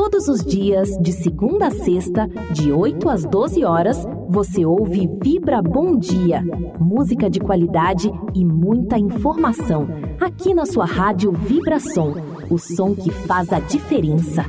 Todos os dias, de segunda a sexta, de 8 às 12 horas, você ouve Vibra Bom Dia. Música de qualidade e muita informação. Aqui na sua rádio Vibração. O som que faz a diferença.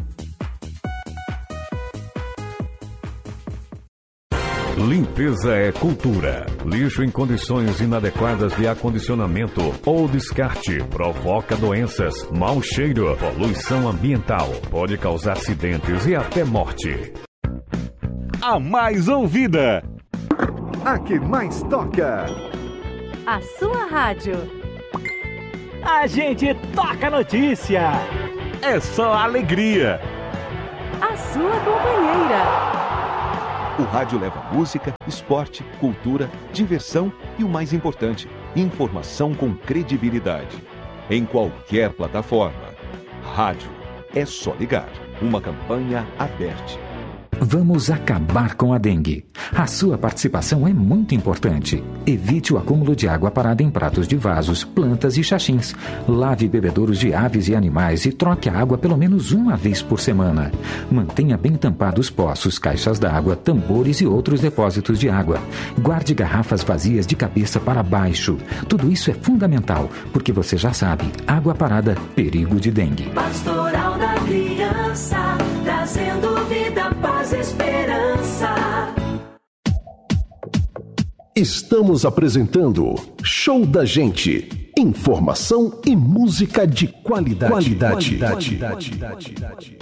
Limpeza é cultura. Lixo em condições inadequadas de acondicionamento ou descarte provoca doenças, mau cheiro, poluição ambiental, pode causar acidentes e até morte. A mais ouvida, a que mais toca, a sua rádio. A gente toca notícia. É só alegria. A sua companheira. O rádio leva música, esporte, cultura, diversão e o mais importante, informação com credibilidade. Em qualquer plataforma. Rádio é só ligar. Uma campanha aberta. Vamos acabar com a dengue. A sua participação é muito importante. Evite o acúmulo de água parada em pratos de vasos, plantas e xaxins. Lave bebedouros de aves e animais e troque a água pelo menos uma vez por semana. Mantenha bem tampados poços, caixas d'água, tambores e outros depósitos de água. Guarde garrafas vazias de cabeça para baixo. Tudo isso é fundamental, porque você já sabe, água parada, perigo de dengue. Pastoral da Criança, trazendo vida, paz e esperança. Estamos apresentando Show da Gente. Informação e música de qualidade.